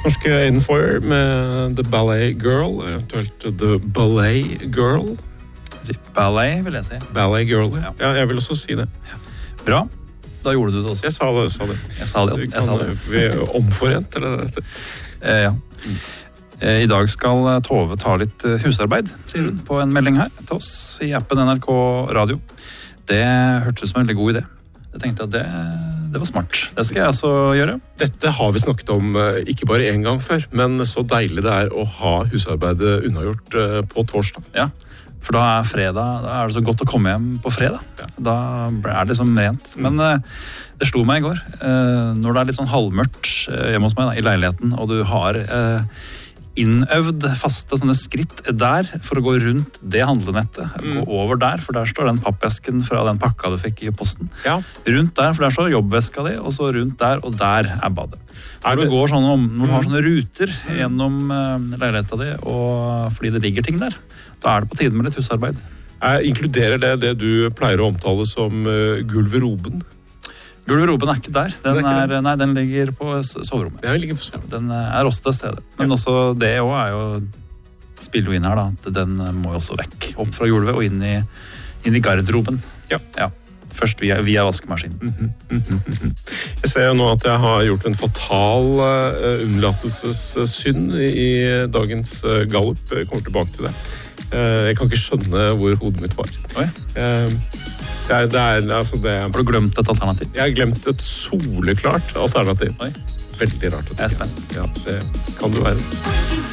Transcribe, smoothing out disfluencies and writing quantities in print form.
Norske Aiden Foyer med The Ballet Girl, eventuelt The Ballet Girl. Ballet, vil jeg si. Ballet Girl, ja, jeg vil også si det. Bra, da gjorde du det også. Jeg sa det. Jeg sa det. Vi omforent, eller dette? Ja. I dag skal Tove ta litt husarbeid, sier hun på en melding her til oss i appen NRK Radio. Det hørtes som en veldig god idé. Jeg tenkte at det var smart. Det skal jeg altså gjøre. Dette har vi snakket om ikke bare en gang før, men så deilig det å ha husarbeidet unnagjort på torsdag. Ja, for da fredag, da det så godt å komme hjem på fredag. Ja. Da det liksom rent. Men det slo meg i går, når det litt sånn halvmørkt hjemme hos meg da, i leiligheten, og du har innøvd faste sånne skritt der for å gå rundt det handlenettet. Gå over der, for der står den pappesken fra den pakka du fikk i posten. Ja. Rundt der, for der står jobbveska di, og så rundt der, og der badet. Når du går når du har sånne ruter gjennom leiligheta di, og fordi det ligger ting der, da det på tide med litt husarbeid. Inkluderer det du pleier å omtale som gulveroben? Gulveroben ikke der. Den ligger på soverommet. Den ligger på soverommet. Den også til stedet. Men også det også spiller jo inn her da. Den må jo også vekk. Opp fra gulvet og inn i garderoben. Ja. Først via vaskemaskinen. Jeg ser jo nå at jeg har gjort en fatal unnlatelsessynd i dagens gallup. Jeg kommer tilbake til det. Jeg kan ikke skjønne hvor hodet mitt var. Oi. Har du glemt et alternativ? Jeg har glemt et soleklart alternativ. Oi. Veldig rart. Jeg spent. Ja, det kan du være.